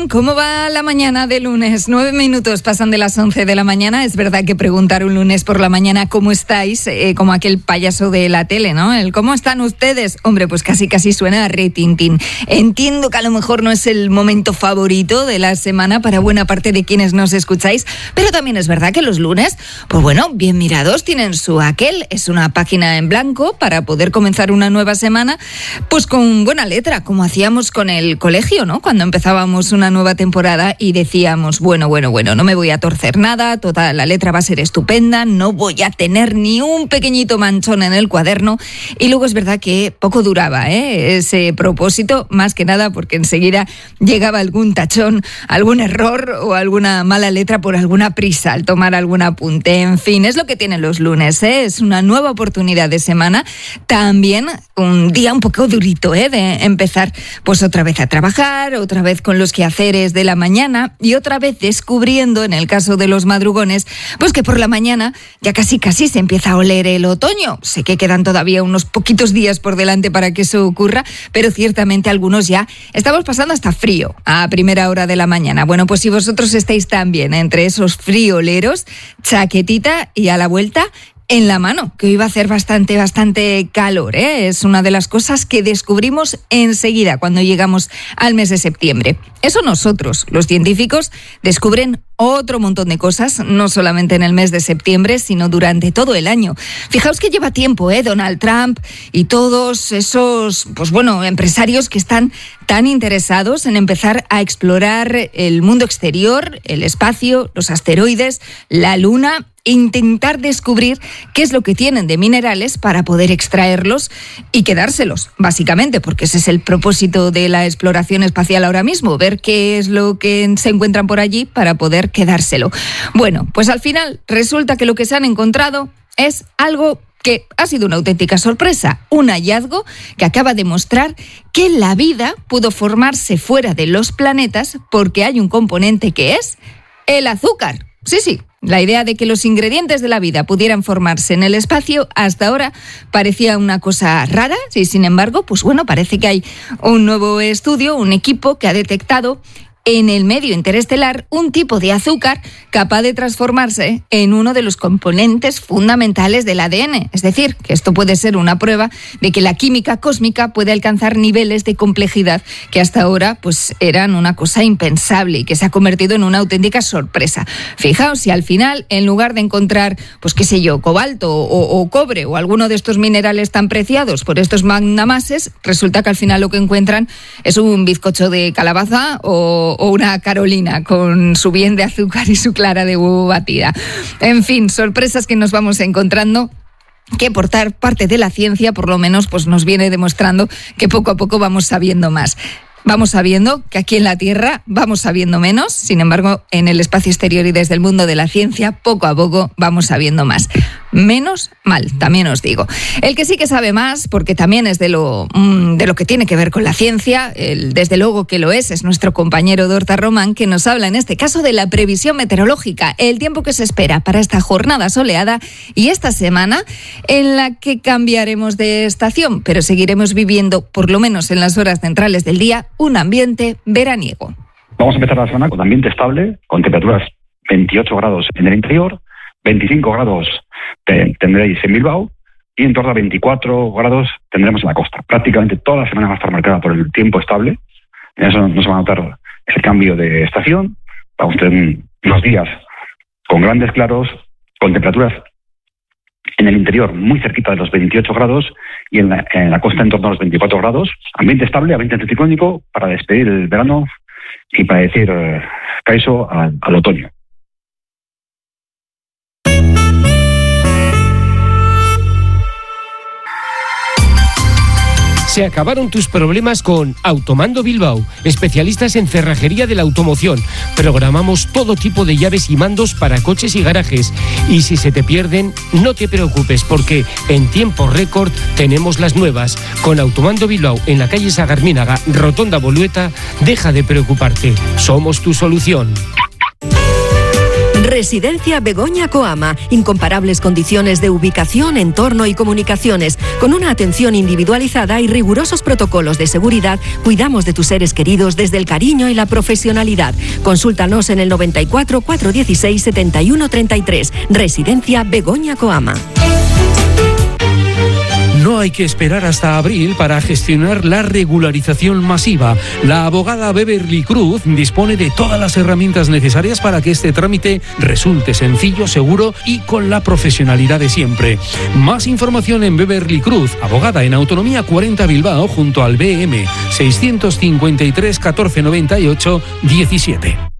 León, ¿cómo va la mañana de lunes? 9 minutos pasan de las 11 de la mañana. Es verdad que preguntar un lunes por la mañana ¿cómo estáis? Como aquel payaso de la tele, ¿no? El ¿cómo están ustedes? Hombre, pues casi suena a retintín. Entiendo que a lo mejor no es el momento favorito de la semana para buena parte de quienes nos escucháis, pero también es verdad que los lunes, pues bueno, bien mirados, tienen su aquel. Es una página en blanco para poder comenzar una nueva semana, pues con buena letra, como hacíamos con el colegio, ¿no? Cuando empezábamos una nueva temporada y decíamos, bueno, no me voy a torcer nada, toda la letra va a ser estupenda, no voy a tener ni un pequeñito manchón en el cuaderno. Y luego es verdad que poco duraba ese propósito, más que nada porque enseguida llegaba algún tachón, algún error o alguna mala letra por alguna prisa al tomar algún apunte. En fin, es lo que tienen los lunes, es una nueva oportunidad de semana, también un día un poco durito de empezar pues otra vez a trabajar, otra vez con los quehaceres de la mañana y otra vez descubriendo, en el caso de los madrugones, pues que por la mañana ya casi se empieza a oler el otoño. Sé que quedan todavía unos poquitos días por delante para que eso ocurra, pero ciertamente algunos ya estamos pasando hasta frío a primera hora de la mañana. Bueno, pues si vosotros estáis también entre esos frioleros, chaquetita y a la vuelta en la mano, que hoy va a hacer bastante calor, Es una de las cosas que descubrimos enseguida cuando llegamos al mes de septiembre. Eso nosotros, los científicos, descubren otro montón de cosas, no solamente en el mes de septiembre, sino durante todo el año. Fijaos que lleva tiempo, Donald Trump y todos esos, pues bueno, empresarios que están tan interesados en empezar a explorar el mundo exterior, el espacio, los asteroides, la luna, intentar descubrir qué es lo que tienen de minerales para poder extraerlos y quedárselos, básicamente, porque ese es el propósito de la exploración espacial ahora mismo, ver qué es lo que se encuentran por allí para poder quedárselo. Bueno, pues al final resulta que lo que se han encontrado es algo que ha sido una auténtica sorpresa, un hallazgo que acaba de mostrar que la vida pudo formarse fuera de los planetas porque hay un componente que es el azúcar. Sí, la idea de que los ingredientes de la vida pudieran formarse en el espacio hasta ahora parecía una cosa rara, y sin embargo, pues bueno, parece que hay un nuevo estudio, un equipo que ha detectado en el medio interestelar un tipo de azúcar capaz de transformarse en uno de los componentes fundamentales del ADN. Es decir, que esto puede ser una prueba de que la química cósmica puede alcanzar niveles de complejidad que hasta ahora pues eran una cosa impensable y que se ha convertido en una auténtica sorpresa. Fijaos, si al final, en lugar de encontrar, pues qué sé yo, cobalto o cobre o alguno de estos minerales tan preciados por estos magnamases, resulta que al final lo que encuentran es un bizcocho de calabaza o una Carolina con su bien de azúcar y su clara de huevo batida. En fin, sorpresas que nos vamos encontrando, que por parte de la ciencia, por lo menos, pues nos viene demostrando que poco a poco vamos sabiendo más. Vamos sabiendo que aquí en la Tierra vamos sabiendo menos, sin embargo, en el espacio exterior y desde el mundo de la ciencia, poco a poco vamos sabiendo más. Menos mal, también os digo. El que sí que sabe más, porque también es de lo que tiene que ver con la ciencia, desde luego que lo es nuestro compañero Dorta Román, que nos habla en este caso de la previsión meteorológica, el tiempo que se espera para esta jornada soleada y esta semana en la que cambiaremos de estación, pero seguiremos viviendo, por lo menos en las horas centrales del día, un ambiente veraniego. Vamos a empezar la semana con ambiente estable, con temperaturas 28 grados en el interior, 25 grados tendréis en Bilbao y en torno a 24 grados tendremos en la costa. Prácticamente toda la semana va a estar marcada por el tiempo estable. En eso no se va a notar el cambio de estación. Vamos a tener unos días con grandes claros, con temperaturas en el interior muy cerquita de los 28 grados y en la costa en torno a los 24 grados. Ambiente estable, ambiente anticiclónico para despedir el verano y para decir caíso al otoño. Se acabaron tus problemas con Automando Bilbao, especialistas en cerrajería de la automoción. Programamos todo tipo de llaves y mandos para coches y garajes. Y si se te pierden, no te preocupes, porque en tiempo récord tenemos las nuevas. Con Automando Bilbao, en la calle Sagarminaga, Rotonda Bolueta, deja de preocuparte. Somos tu solución. Residencia Begoña Coama. Incomparables condiciones de ubicación, entorno y comunicaciones. Con una atención individualizada y rigurosos protocolos de seguridad, cuidamos de tus seres queridos desde el cariño y la profesionalidad. Consúltanos en el 94 416 71 33. Residencia Begoña Coama. No hay que esperar hasta abril para gestionar la regularización masiva. La abogada Beverly Cruz dispone de todas las herramientas necesarias para que este trámite resulte sencillo, seguro y con la profesionalidad de siempre. Más información en Beverly Cruz, abogada en Autonomía 40 Bilbao, junto al BM 653 1498 17.